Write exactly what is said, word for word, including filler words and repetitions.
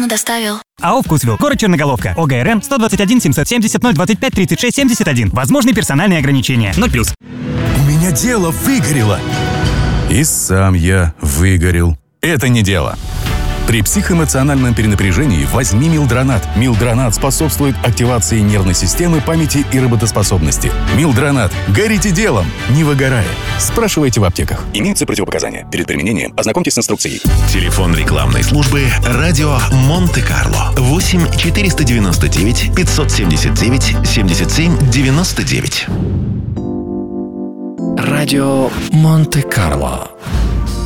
доставил. АО «Вкусвилл», город Черноголовка, ОГРН сто двадцать один семьсот семьдесят ноль двадцать пять тридцать шесть семьдесят один. Возможны персональные ограничения. ноль плюс. У меня дело выгорело. И сам я выгорел. Это не дело. При психоэмоциональном перенапряжении возьми Милдронат. Милдронат способствует активации нервной системы, памяти и работоспособности. Милдронат. Горите делом, не выгорая. Спрашивайте в аптеках. Имеются противопоказания. Перед применением ознакомьтесь с инструкцией. Телефон рекламной службы «Радио Монте-Карло». восемь четыреста девяносто девять пятьсот семьдесят девять семьдесят семь девяносто девять. Радио Монте-Карло.